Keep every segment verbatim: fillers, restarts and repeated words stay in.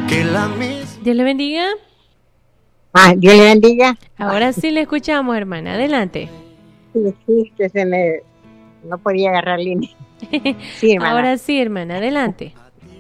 que la mis... Dios le bendiga. Ah, Dios le bendiga. Ahora sí le escuchamos, hermana. Adelante. Sí, sí, que se me... No podía agarrar línea. Sí, hermana. Ahora sí, hermana. Adelante.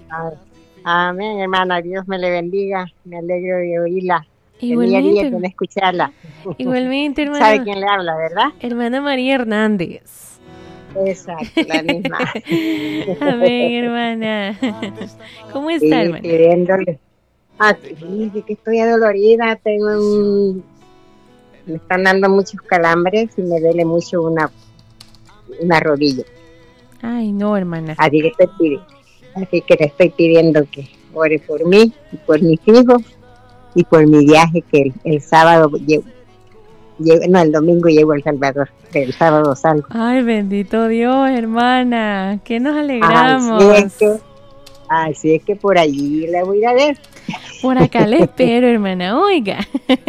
Amén, hermana. Dios me le bendiga. Me alegro de oírla. Igualmente. Tenía días de escucharla. Igualmente, hermana. ¿Sabe quién le habla, verdad? Hermana María Hernández. Exacto, la misma. Amén, hermana. ¿Cómo está, sí, hermana? Pidiéndole. Ah, sí, que estoy adolorida. Tengo un... Me están dando muchos calambres y me duele mucho una, una rodilla. Ay, no, hermana. Así que, estoy pidiendo, así que le estoy pidiendo que ore por mí y por mis hijos y por mi viaje que el, el sábado llego, llego, no, el domingo llego a El Salvador, el sábado salgo. Ay, bendito Dios, hermana, que nos alegramos. Así es que, así es que por allí la voy a ir a ver. Por acá le espero, hermana, oiga.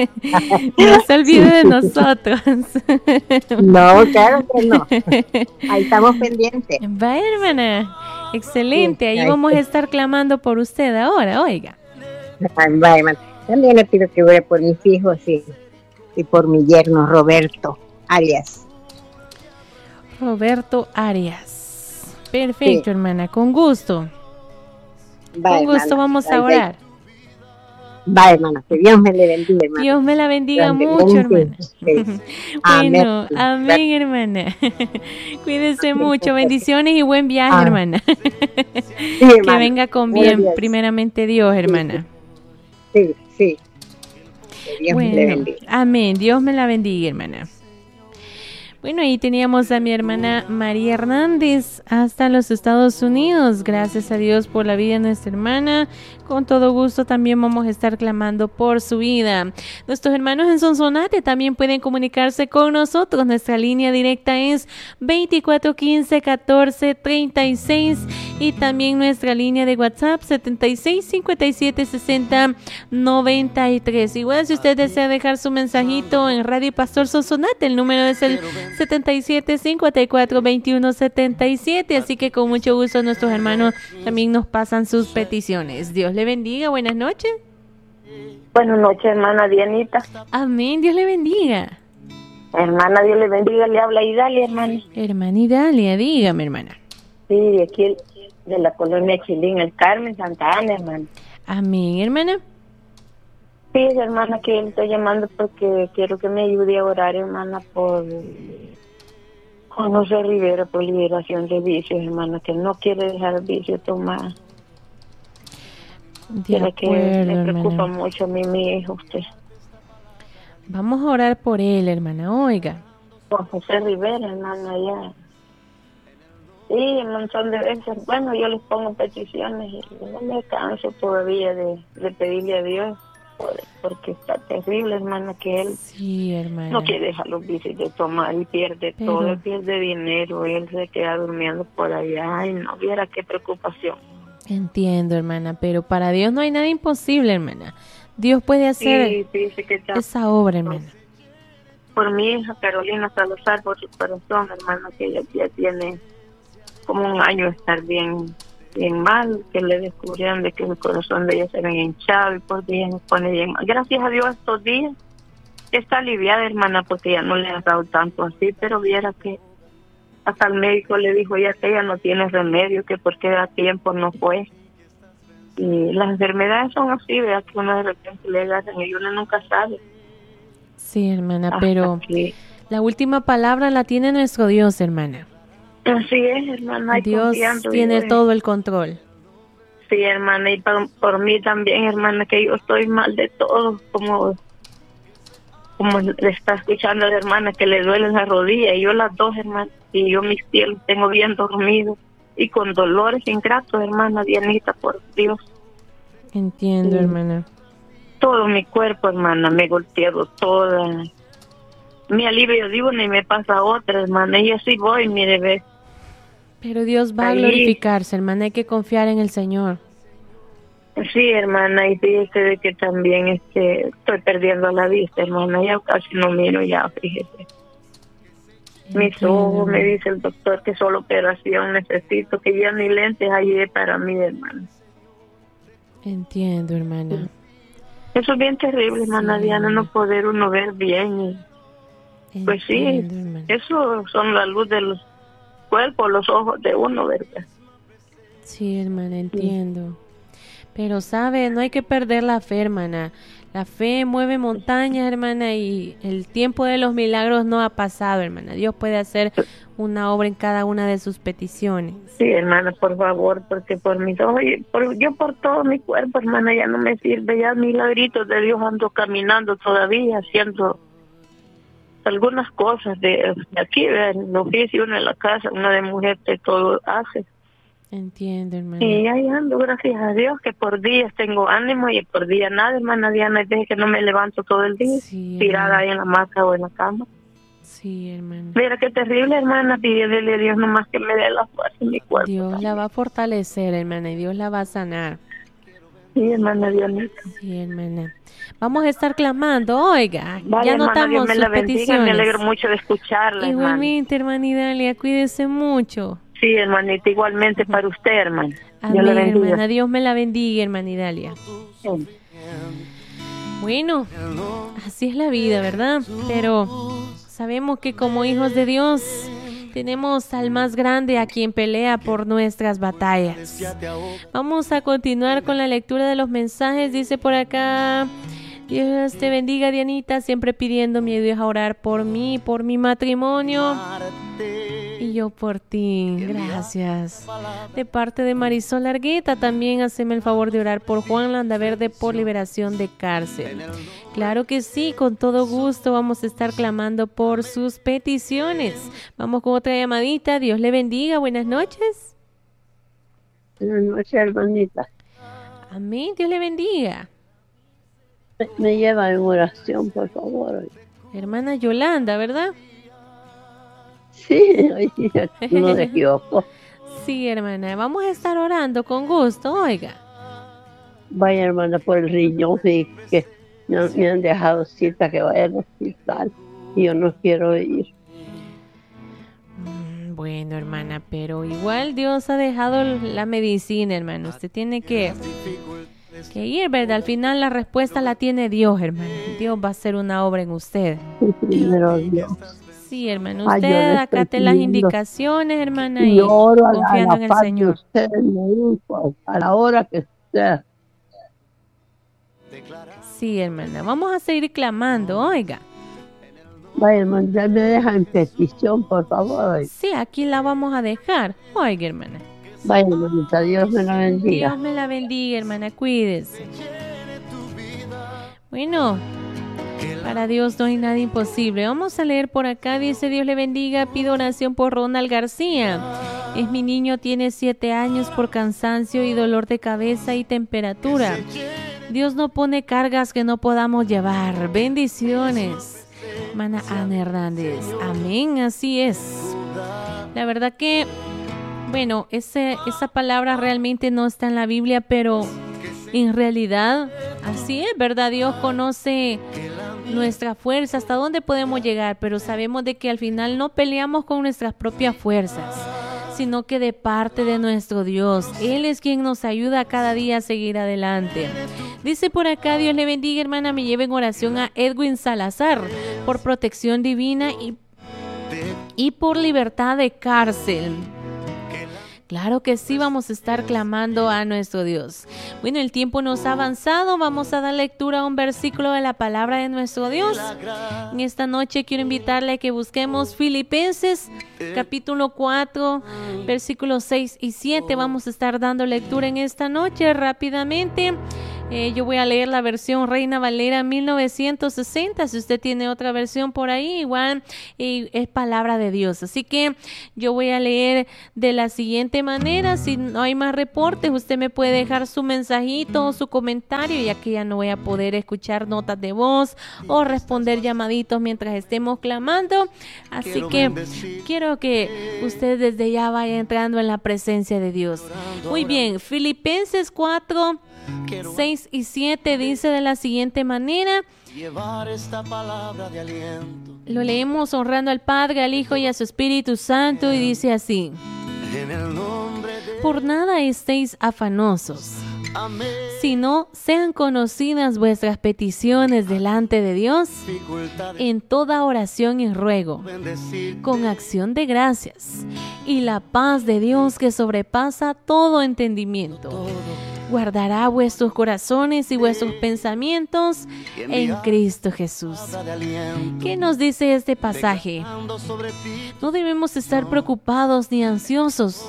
No se olvide de nosotros. No, claro que no. Ahí estamos pendientes. Va, hermana. Excelente, ahí Sí, vamos a estar clamando por usted ahora, oiga. Va, hermano. También le pido que ore por mis hijos y, y por mi yerno Roberto Arias. Roberto Arias. Perfecto, sí. Hermana, con gusto. Va, con gusto hermana. Vamos va, a orar. Va, hermana, que Dios me le bendiga, hermana. Dios me la bendiga mucho, hermana. Sí. Bueno, amén, amén, hermana. Cuídese mucho, bendiciones y buen viaje, ah. hermana. Sí, hermana. Que venga con bien, Dios. Primeramente Dios, hermana. Sí, sí. Que Dios bueno, me le bendiga. Amén, Dios me la bendiga, hermana. Bueno, ahí teníamos a mi hermana María Hernández hasta los Estados Unidos. Gracias a Dios por la vida de nuestra hermana. Con todo gusto también vamos a estar clamando por su vida. Nuestros hermanos en Sonsonate también pueden comunicarse con nosotros. Nuestra línea directa es veinticuatro quince catorce treinta y seis y también nuestra línea de WhatsApp setenta y seis cincuenta y siete sesenta noventa y tres. Igual si usted desea dejar su mensajito en Radio Pastor Sonsonate, el número es el setenta y siete cincuenta y cuatro veintiuno setenta y siete, así que con mucho gusto nuestros hermanos también nos pasan sus peticiones. Dios le bendiga, buenas noches. Buenas noches, hermana Dianita. Amén, Dios le bendiga. Hermana, Dios le bendiga, le habla Idalia, hermana. Hermana Idalia, dígame, hermana. Sí, de aquí de la colonia Chilín, el Carmen, Santa Ana, hermana. Amén, hermana. Sí, hermana, que le estoy llamando porque quiero que me ayude a orar, hermana, por José Rivera, por liberación de vicios, hermana, que no quiere dejar el vicio tomar. De acuerdo, que me preocupa hermana. mucho a mí, mi hijo, usted. Vamos a orar por él, hermana, oiga. Por José Rivera, hermana, ya. Sí, un montón de veces. Bueno, yo les pongo peticiones y no me canso todavía de, de pedirle a Dios. Porque está terrible, hermana, que él sí, hermana. no quiere dejar los vicios de tomar y pierde Pero... todo, él pierde dinero, él se queda durmiendo por allá. Ay, no viera qué preocupación. Entiendo, hermana, pero para Dios no hay nada imposible, hermana. Dios puede hacer sí, sí, que está... esa obra, hermana. Por mi hija Carolina Salazar, por su corazón, hermana, que ella ya tiene como un año de estar bien bien mal, que le descubrieron de que el corazón de ella se había hinchado y por día nos pone bien mal. Gracias a Dios estos días está aliviada, hermana, porque ya no le ha dado tanto así, pero viera que hasta el médico le dijo ya que ella no tiene remedio, que porque a tiempo no fue. Y las enfermedades son así, vea que uno de repente le agarran y uno nunca sabe. Sí, hermana, hasta pero que... la última palabra la tiene nuestro Dios, hermana. Así es, hermana. Dios tiene yo, todo el control. Sí, hermana, y por, por mí también, hermana, que yo estoy mal de todo, como como le está escuchando a la hermana que le duelen las rodillas, y yo las dos, hermana, y yo mis pies los tengo bien dormidos, y con dolores ingratos, hermana Dianita, por Dios. Entiendo, sí. Hermana. Todo mi cuerpo, hermana, me he golpeado toda. Mi alivio de una y me pasa otra, hermana, y así voy, mire, ve. Pero Dios va Ahí. a glorificarse, hermana, hay que confiar en el Señor. Sí, hermana, y fíjese de que también este, estoy perdiendo la vista, hermana, ya casi no miro ya, fíjese. Entiendo. Mis ojos, me dice el doctor que solo operación necesito, que ya ni lentes hay para mí, hermana. Entiendo, hermana. Eso es bien terrible, hermana Sí. Diana, no poder uno ver bien. Y, pues sí, Entiendo, hermana. eso son la luz del cuerpo, los ojos de uno, ¿verdad? Sí, hermana, entiendo. Pero, ¿sabe? No hay que perder la fe, hermana. La fe mueve montañas, hermana, y el tiempo de los milagros no ha pasado, hermana. Dios puede hacer una obra en cada una de sus peticiones. Sí, hermana, por favor, porque por mis ojos, y por, yo por todo mi cuerpo, hermana, ya no me sirve, ya milagritos de Dios ando caminando todavía, haciendo algunas cosas de, de aquí, de el oficio, una en la casa, una de mujer que todo hace. Entiendo, hermana. Y ahí ando, gracias a Dios, que por días tengo ánimo y por día nada, hermana Diana, desde que no me levanto todo el día, Sí, tirada hermana. ahí en la hamaca o en la cama. Sí, hermana. Mira qué terrible, hermana, pidiéndole a Dios nomás que me dé la fuerza en mi cuerpo. Dios la va a fortalecer, hermana, y Dios la va a sanar. Sí, hermana Dianita. Sí, hermana. Vamos a estar clamando, oiga. Vale, ya hermana, notamos Dios me sus la bendiga, peticiones. me alegro mucho de escucharla, hermana. Igualmente, hermana Idalia, cuídese mucho. Sí, hermanita, igualmente para usted, hermana. Dios Amén, la bendiga. hermana. Dios me la bendiga, hermana Idalia. Sí. Bueno, así es la vida, ¿verdad? Pero sabemos que como hijos de Dios tenemos al más grande a quien pelea por nuestras batallas. Vamos a continuar con la lectura de los mensajes. Dice por acá: Dios te bendiga, Dianita, siempre pidiéndome a Dios a orar por mí, por mi matrimonio. Y yo por ti, gracias. De parte de Marisol Argueta, también haceme el favor de orar por Juan Landaverde por liberación de cárcel. Claro que sí, con todo gusto vamos a estar clamando por sus peticiones. Vamos con otra llamadita. Dios le bendiga, buenas noches. Buenas noches, hermanita. Amén, Dios le bendiga. Me, me lleva en oración, por favor. Hermana Yolanda, ¿verdad? Sí, no me equivoco. Sí, hermana, vamos a estar orando con gusto, oiga. Vaya, hermana, por el riñón, sí, que me han, me han dejado cita que vaya al hospital y yo no quiero ir. Mm, Bueno, hermana, pero igual Dios ha dejado la medicina, hermano. Usted tiene que, que ir, ¿verdad? Al final la respuesta la tiene Dios, hermano. Dios va a hacer una obra en usted. Primero Dios. Sí, hermano, Ay, yo usted le estoy acate las pidiendo indicaciones, hermana, y Y oro a la, a confiando en la el paz de Señor. usted, me dijo, a la hora que sea. Sí, hermana, vamos a seguir clamando, oiga. Vaya, hermana, ya me deja en petición, por favor. Sí, aquí la vamos a dejar, oiga, hermana. Vaya, hermanita, Dios me la bendiga. Dios me la bendiga, hermana, cuídese. Bueno, para Dios no hay nada imposible. Vamos a leer por acá, dice: Dios le bendiga, pido oración por Ronald García. Es mi niño, tiene siete años, por cansancio y dolor de cabeza y temperatura. Dios no pone cargas que no podamos llevar. Bendiciones. Hermana Ana Hernández. Amén, así es. La verdad que, bueno, ese, esa palabra realmente no está en la Biblia, pero en realidad así es, ¿verdad? Dios conoce nuestra fuerza, hasta dónde podemos llegar, pero sabemos de que al final no peleamos con nuestras propias fuerzas, sino que de parte de nuestro Dios. Él es quien nos ayuda cada día a seguir adelante. Dice por acá: Dios le bendiga, hermana, me lleve en oración a Edwin Salazar por protección divina y, y por libertad de cárcel. Claro que sí, vamos a estar clamando a nuestro Dios. Bueno, el tiempo nos ha avanzado. Vamos a dar lectura a un versículo de la palabra de nuestro Dios. En esta noche quiero invitarle a que busquemos Filipenses capítulo cuatro, versículos seis y siete. Vamos a estar dando lectura en esta noche rápidamente. Eh, yo voy a leer la versión Reina Valera mil novecientos sesenta. Si usted tiene otra versión por ahí, igual eh, es palabra de Dios. Así que yo voy a leer de la siguiente manera. Si no hay más reportes, usted me puede dejar su mensajito o su comentario, ya que ya no voy a poder escuchar notas de voz o responder llamaditos mientras estemos clamando. Así que quiero que usted desde ya vaya entrando en la presencia de Dios. Muy bien, Filipenses cuatro, seis y siete dice de la siguiente manera. Lo leemos honrando al Padre, al Hijo y a su Espíritu Santo, y dice así: por nada estéis afanosos, sino sean conocidas vuestras peticiones delante de Dios en toda oración y ruego, con acción de gracias, y la paz de Dios que sobrepasa todo entendimiento guardará vuestros corazones y vuestros pensamientos en Cristo Jesús. ¿Qué nos dice este pasaje? No debemos estar preocupados ni ansiosos,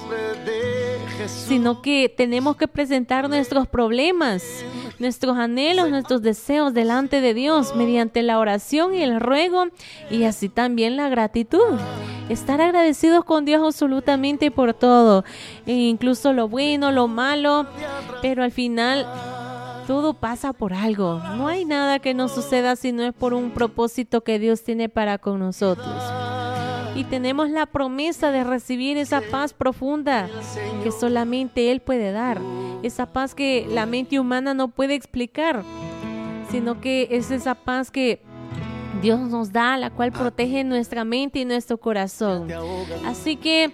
sino que tenemos que presentar nuestros problemas, nuestros anhelos, nuestros deseos delante de Dios mediante la oración y el ruego, y así también la gratitud. Estar agradecidos con Dios absolutamente por todo, e incluso lo bueno, lo malo, pero al final todo pasa por algo. No hay nada que nos suceda si no es por un propósito que Dios tiene para con nosotros. Y tenemos la promesa de recibir esa paz profunda que solamente Él puede dar. Esa paz que la mente humana no puede explicar, sino que es esa paz que Dios nos da, la cual protege nuestra mente y nuestro corazón. Así que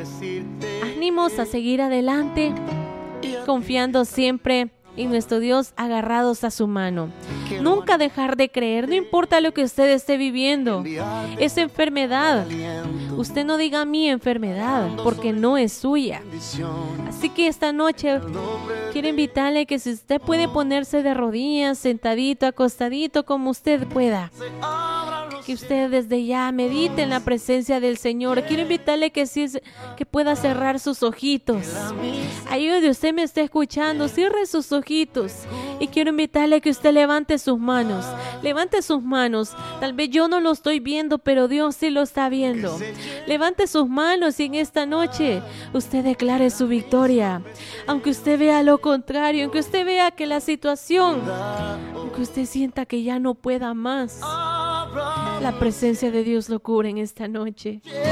ánimos a seguir adelante, confiando siempre en nuestro Dios, agarrados a su mano. Nunca dejar de creer, no importa lo que usted esté viviendo. Es enfermedad. Usted no diga mi enfermedad, porque no es suya. Así que esta noche quiero invitarle que si usted puede ponerse de rodillas, sentadito, acostadito, como usted pueda, que usted desde ya medite en la presencia del Señor. Quiero invitarle que, si es, que pueda cerrar sus ojitos. Ahí donde usted me está escuchando, cierre sus ojitos. Y quiero invitarle que usted levante sus manos. Levante sus manos. Tal vez yo no lo estoy viendo, pero Dios sí lo está viendo. Levante sus manos y en esta noche usted declare su victoria. Aunque usted vea lo contrario, aunque usted vea que la situación, aunque usted sienta que ya no pueda más, la presencia de Dios lo cubre en esta noche.